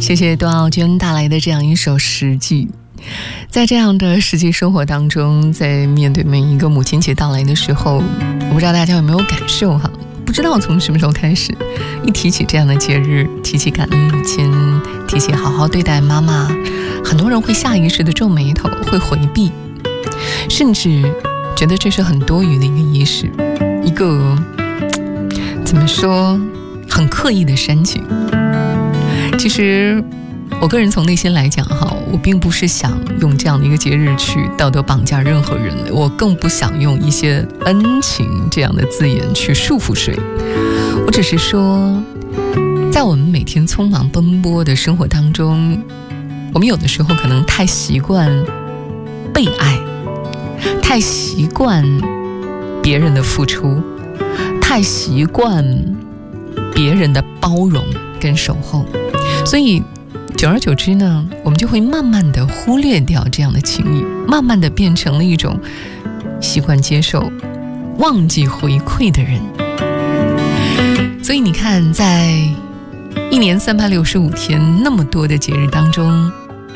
谢谢段奥娟带来的这样一首实际。在这样的实际生活当中，在面对每一个母亲节到来的时候，我不知道大家有没有感受哈？不知道从什么时候开始，一提起这样的节日，提起感恩母亲，提起好好对待妈妈，很多人会下意识的皱眉头，会回避，甚至觉得这是很多余的一个仪式，一个怎么说，很刻意的煽情。其实我个人从内心来讲哈，我并不是想用这样的一个节日去道德绑架任何人，我更不想用一些恩情这样的字眼去束缚谁。我只是说，在我们每天匆忙奔波的生活当中，我们有的时候可能太习惯被爱，太习惯别人的付出，太习惯别人的包容跟守候，所以久而久之呢，我们就会慢慢的忽略掉这样的情谊，慢慢的变成了一种习惯接受、忘记回馈的人。所以你看，在一年365天那么多的节日当中，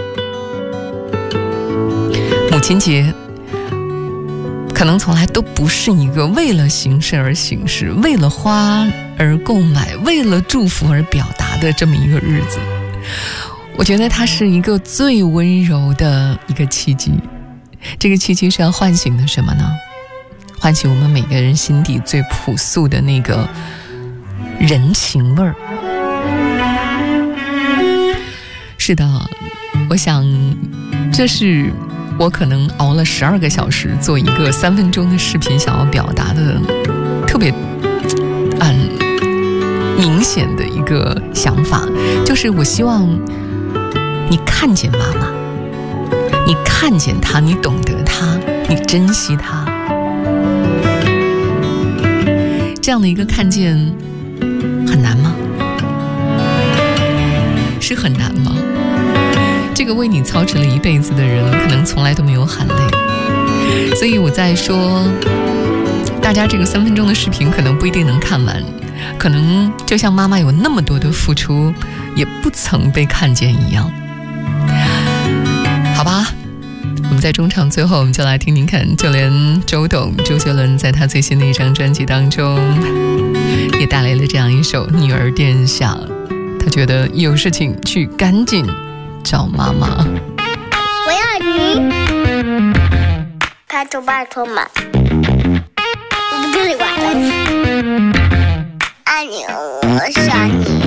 母亲节可能从来都不是一个为了形式而形式，为了花而购买，为了祝福而表达的这么一个日子。我觉得它是一个最温柔的一个契机。这个契机是要唤醒的什么呢？唤醒我们每个人心底最朴素的那个人情味儿。是的，我想这是我可能熬了12个小时做一个3分钟的视频想要表达的特别明显的一个想法，就是我希望你看见妈妈，你看见她，你懂得她，你珍惜她。这样的一个看见很难吗？是很难吗？这个为你操持了一辈子的人，可能从来都没有喊累。所以我在说，大家这个3分钟的视频可能不一定能看完，可能就像妈妈有那么多的付出，也不曾被看见一样。好吧，我们在中场最后，我们就来听听看，就连周杰伦在他最新的一张专辑当中，也带来了这样一首《女儿殿下》。他觉得有事情去赶紧找妈妈。 我要你，拜托嘛，我不跟你玩了。爱你，我想你。